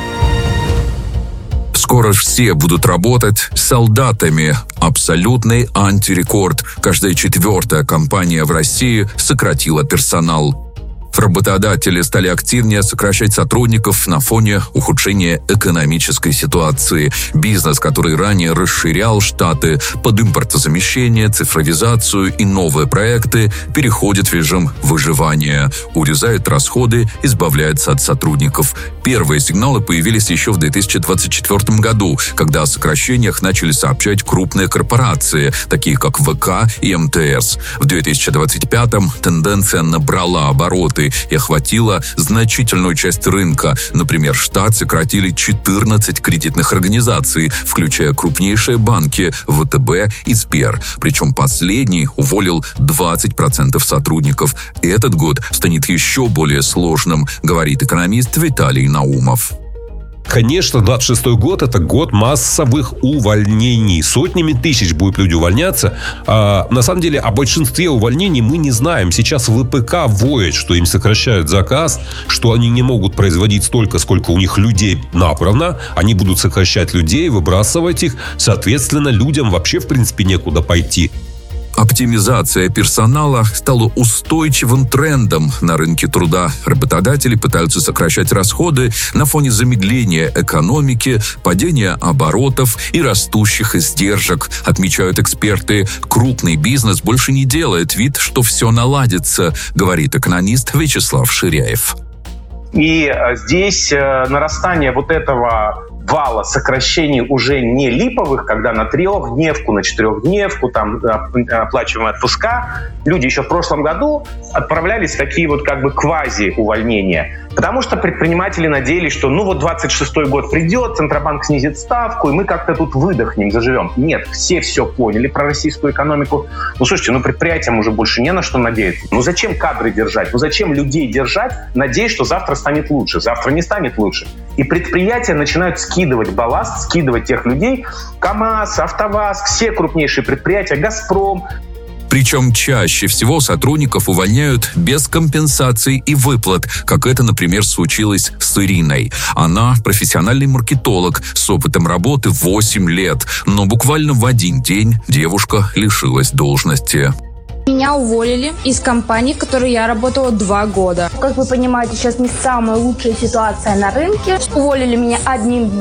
Скоро все будут работать с солдатами. Абсолютный антирекорд. Каждая четвертая компания в России сократила персонал. Работодатели стали активнее сокращать сотрудников на фоне ухудшения экономической ситуации. Бизнес, который ранее расширял штаты под импортозамещение, цифровизацию и новые проекты, переходит в режим выживания, урезает расходы, избавляется от сотрудников. Первые сигналы появились еще в две тысячи двадцать четвёртом году, когда о сокращениях начали сообщать крупные корпорации, такие как ВК и эм тэ эс. В две тысячи двадцать пятом тенденция набрала обороты и охватила значительную часть рынка. Например, штат сократили четырнадцать кредитных организаций, включая крупнейшие банки вэ тэ бэ и Сбер. Причем последний уволил двадцать процентов сотрудников. Этот год станет еще более сложным, говорит экономист Виталий Наумов. Конечно, двадцать шестой год – это год массовых увольнений. Сотнями тысяч будут люди увольняться. А, на самом деле, о большинстве увольнений мы не знаем. Сейчас вэ пэ ка воет, что им сокращают заказ, что они не могут производить столько, сколько у них людей набрано. Они будут сокращать людей, выбрасывать их. Соответственно, людям вообще, в принципе, некуда пойти. Оптимизация персонала стала устойчивым трендом на рынке труда. Работодатели пытаются сокращать расходы на фоне замедления экономики, падения оборотов и растущих издержек. Отмечают эксперты, крупный бизнес больше не делает вид, что все наладится, говорит экономист Вячеслав Ширяев. И здесь нарастание вот этого вала сокращений уже не липовых, когда на трехдневку, на четырехдневку, там оплачиваемые отпуска, люди еще в прошлом году отправлялись в такие вот как бы квази-увольнения. Потому что предприниматели надеялись, что ну вот двадцать шестой год придет, Центробанк снизит ставку, и мы как-то тут выдохнем, заживем. Нет, все все поняли про российскую экономику. Ну, слушайте, ну предприятиям уже больше не на что надеяться. Ну зачем кадры держать? Ну зачем людей держать, надеясь, что завтра станет лучше? Завтра не станет лучше. И предприятия начинают скидывать балласт, скидывать тех людей. КАМАЗ, АвтоВАЗ, все крупнейшие предприятия, Газпром. Причем чаще всего сотрудников увольняют без компенсаций и выплат, как это, например, случилось с Ириной. Она профессиональный маркетолог с опытом работы восемь лет, но буквально в один день девушка лишилась должности. Меня уволили из компании, в которой я работала два года. Как вы понимаете, сейчас не самая лучшая ситуация на рынке. Уволили меня одним